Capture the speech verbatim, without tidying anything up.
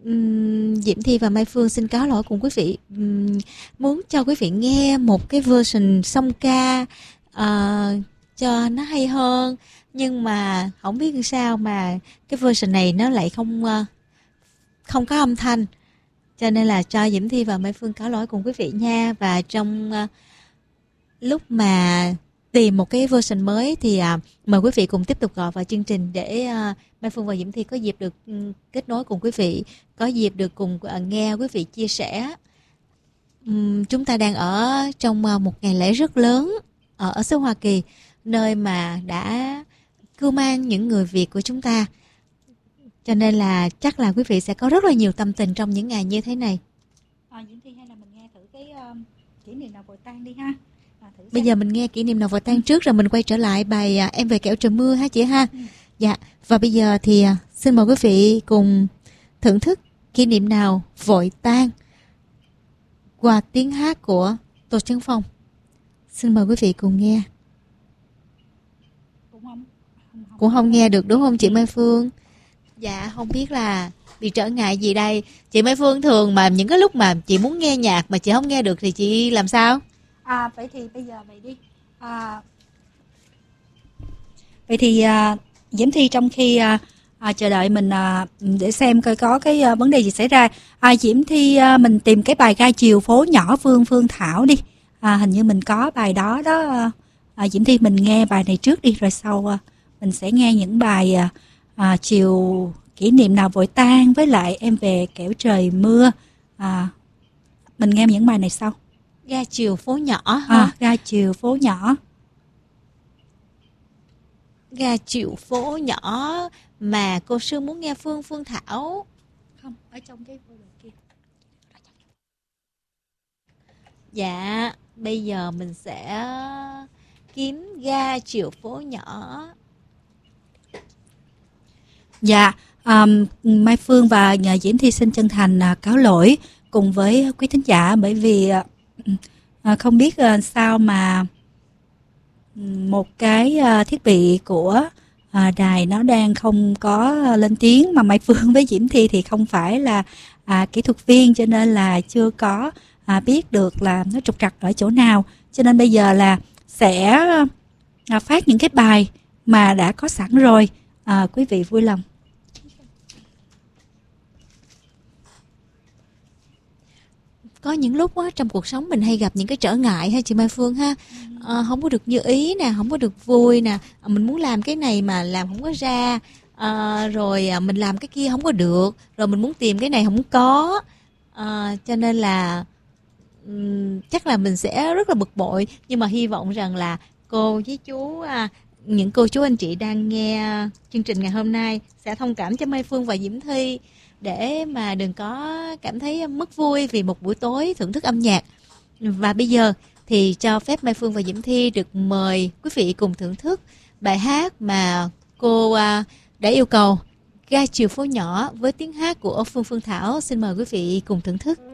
um, Diễm Thi và Mai Phương xin cáo lỗi cùng quý vị. Um, muốn cho quý vị nghe một cái version song ca uh, cho nó hay hơn, nhưng mà không biết sao mà cái version này nó lại không uh, không có âm thanh, cho nên là cho Diễm Thi và Mai Phương cáo lỗi cùng quý vị nha. Và trong uh, lúc mà tìm một cái version mới thì uh, mời quý vị cùng tiếp tục gọi vào chương trình để uh, Mai Phương và Diễm Thi có dịp được um, kết nối cùng quý vị, có dịp được cùng uh, nghe quý vị chia sẻ. Um, chúng ta đang ở trong uh, một ngày lễ rất lớn ở, ở xứ Hoa Kỳ, nơi mà đã cưu mang những người Việt của chúng ta. Cho nên là chắc là quý vị sẽ có rất là nhiều tâm tình trong những ngày như thế này. À, Diễm Thi hay là mình nghe thử cái uh, kỷ niệm nào vội tan đi ha. À, thử Bây giờ mình nghe kỷ niệm nào vội tan trước rồi mình quay trở lại bài uh, Em về kẻo trời mưa ha chị ha. Ừ. Dạ, và bây giờ thì uh, xin mời quý vị cùng thưởng thức kỷ niệm nào vội tan qua tiếng hát của Tô Trấn Phong. Xin mời quý vị cùng nghe. Cũng không, không, không Cũng không nghe được đúng không chị Mai Phương? Dạ, không biết là bị trở ngại gì đây. Chị Mai Phương thường mà những cái lúc mà chị muốn nghe nhạc mà chị không nghe được thì chị làm sao? À, vậy thì bây giờ vậy đi. À, vậy thì à, Diễm Thi trong khi à, à, chờ đợi mình à, để xem coi có cái à, vấn đề gì xảy ra. À, Diễm Thi à, mình tìm cái bài Ga Chiều Phố Nhỏ Phương Phương Thảo đi. À, hình như mình có bài đó đó. À, Diễm Thi mình nghe bài này trước đi, rồi sau à, mình sẽ nghe những bài à, à, chiều kỷ niệm nào vội tan với lại Em về kẻo trời mưa. À, mình nghe những bài này sau. Ga Chiều Phố Nhỏ hả? À, Ga Chiều Phố Nhỏ. Ga Chiều Phố Nhỏ mà cô sư muốn nghe Phương Phương Thảo. Không, ở trong cái folder kia. Dạ, bây giờ mình sẽ kiếm Ga Chiều Phố Nhỏ. Dạ, um, Mai Phương và nhà Diễm Thi xin chân thành uh, cáo lỗi cùng với quý thính giả, bởi vì uh, uh, không biết uh, sao mà một cái uh, thiết bị của uh, đài nó đang không có uh, lên tiếng, mà Mai Phương với Diễm Thi thì không phải là uh, kỹ thuật viên, cho nên là chưa có uh, biết được là nó trục trặc ở chỗ nào. Cho nên bây giờ là sẽ uh, phát những cái bài mà đã có sẵn rồi. Uh, quý vị vui lòng. Có những lúc á, trong cuộc sống mình hay gặp những cái trở ngại ha chị Mai Phương ha. À, không có được như ý nè, không có được vui nè, à, mình muốn làm cái này mà làm không có ra, à, rồi à, mình làm cái kia không có được, rồi mình muốn tìm cái này không có, à, cho nên là um, chắc là mình sẽ rất là bực bội. Nhưng mà hy vọng rằng là cô với chú, à, những cô chú anh chị đang nghe chương trình ngày hôm nay sẽ thông cảm cho Mai Phương và Diễm Thi, để mà đừng có cảm thấy mất vui vì một buổi tối thưởng thức âm nhạc. Và bây giờ thì cho phép Mai Phương và Diễm Thi được mời quý vị cùng thưởng thức bài hát mà cô đã yêu cầu, Ga Chiều Phố Nhỏ với tiếng hát của Phương Phương Thảo. Xin mời quý vị cùng thưởng thức.